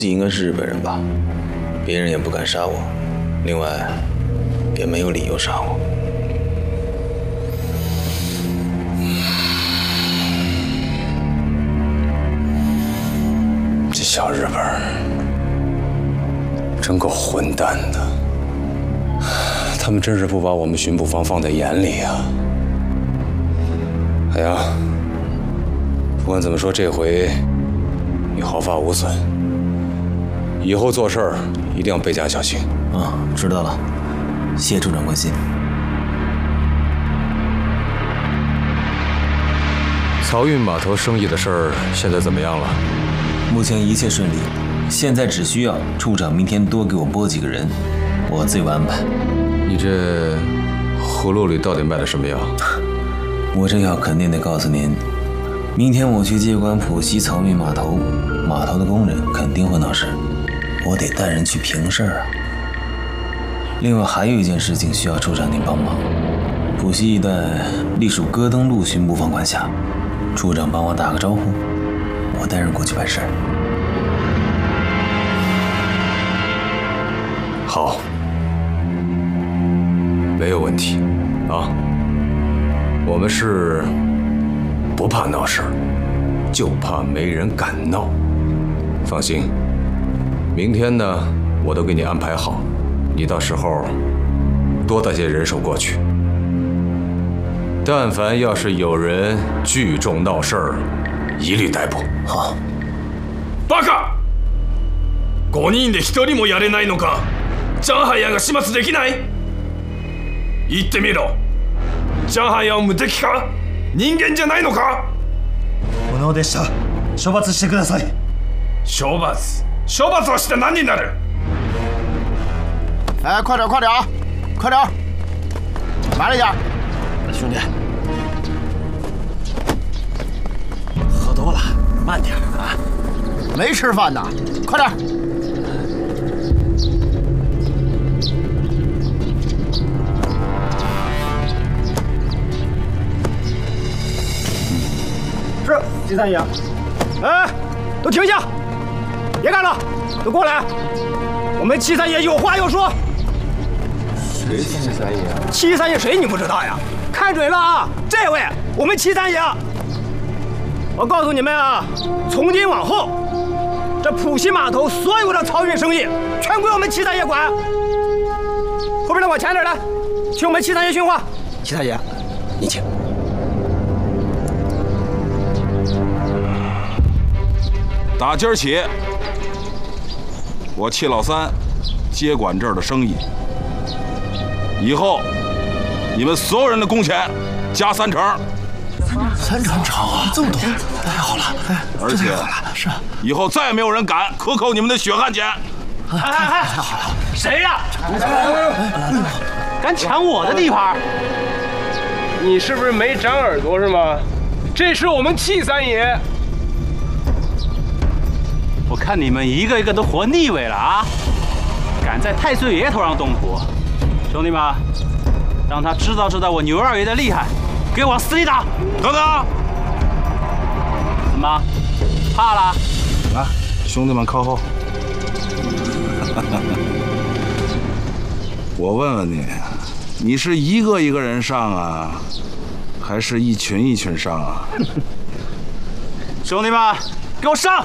应该是日本人吧，别人也不敢杀我，另外也没有理由杀我。 这小日本真够混蛋的，他们真是不把我们巡捕房放在眼里啊！哎呀，不管怎么说，这回你毫发无损。以后做事儿一定要倍加小心。 啊，知道了，谢处长关心。 漕运码头生意的事儿现在怎么样了？ 目前一切顺利，现在只需要处长明天多给我拨几个人，我自有安排。 你这葫芦里到底卖的什么药？ 我这药肯定得告诉您，明天我去接管浦西漕运码头，码头的工人肯定会闹事，我得带人去平事儿啊。另外还有一件事情需要处长您帮忙，浦西一带隶属戈登路巡捕房管辖，处长帮我打个招呼，我带人过去办事儿。 好，没有问题啊。我们是不怕闹事儿，就怕没人敢闹。放心，明天呢，我都给你安排好，你到时候多带些人手过去。但凡要是有人聚众闹事儿，一律逮捕。 好。 バカ！5人で1人もやれないのか？ジャンハイヤが始末できない？言ってみろ。ジャンハイヤは無敵か？人間じゃないのか？ 無能でした。処罰してください。 処罰はして何になる？ 哎，快点啊，快点！慢了一点，兄弟。喝多了，慢点啊！没吃饭呢，快点！ 是，季三爷。哎，都停下，别干了，都过来，我们七三爷有话要说。 谁七三爷？ 七三爷谁你不知道呀？看准了啊，这位我们七三爷。我告诉你们啊，从今往后，这浦西码头所有的漕运生意全归我们七三爷管。后边的往前点来，听我们七三爷训话。七三爷，你请。 打今儿起，我戚老三接管这儿的生意。以后，你们所有人的工钱加3成。 3成啊，这么多，太好了！ 而且是以后再也没有人敢克扣你们的血汗钱。 太好了！ 谁呀？敢抢我的地盘？ 你是不是没长耳朵是吗？这是我们戚三爷。 我看你们一个一个都活腻味了啊！敢在太岁爷头上动土，兄弟们，让他知道我牛二爷的厉害，给我往死里打！ 等等， 怎么，怕了？ 来，兄弟们靠后。我问问你，你是一个一个人上啊，还是一群一群上啊？ 兄弟们，给我上！